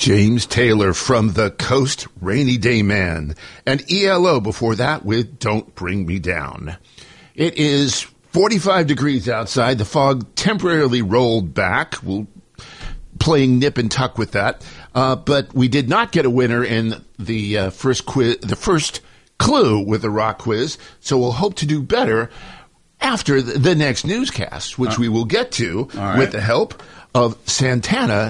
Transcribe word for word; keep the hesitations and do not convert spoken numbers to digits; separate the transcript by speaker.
Speaker 1: James Taylor from The Coast, Rainy Day Man, and E L O before that with Don't Bring Me Down. It is forty-five degrees outside. The fog temporarily rolled back. We'll playing nip and tuck with that. Uh, but we did not get a winner in the uh, first quiz, the first clue with the rock quiz. So we'll hope to do better after the, the next newscast, which uh, we will get to
Speaker 2: right.
Speaker 1: with the help of Santana